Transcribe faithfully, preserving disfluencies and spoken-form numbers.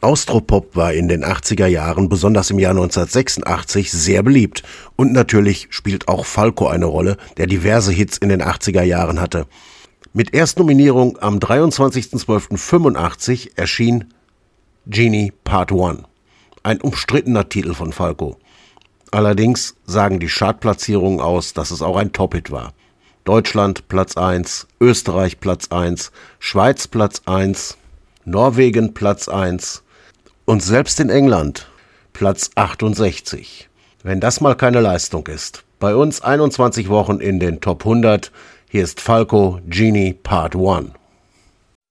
Austropop war in den achtziger Jahren, besonders im Jahr neunzehnhundertsechsundachtzig, sehr beliebt. Und natürlich spielt auch Falco eine Rolle, der diverse Hits in den achtziger Jahren hatte. Mit Erstnominierung am dreiundzwanzigsten zwölften fünfundachtzig erschien Genie Part eins, ein umstrittener Titel von Falco. Allerdings sagen die Chartplatzierungen aus, dass es auch ein Top-Hit war. Deutschland Platz eins, Österreich Platz eins, Schweiz Platz eins, Norwegen Platz eins und selbst in England Platz achtundsechzig. Wenn das mal keine Leistung ist. Bei uns einundzwanzig Wochen in den Top hundert. Hier ist Falco, Genie Part eins.